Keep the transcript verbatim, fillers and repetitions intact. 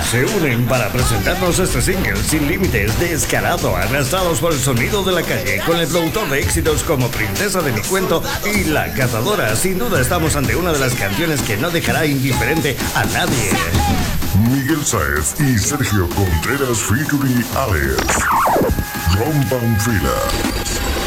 se unen para presentarnos este single sin límites, descarado, arrastrados por el sonido de la calle, con el productor de éxitos como Princesa de mi cuento y La Cazadora. Sin duda estamos ante una de las canciones que no dejará indiferente a nadie. Miguel Sáez y Sergio Contreras featuring Alex. Rompan fila.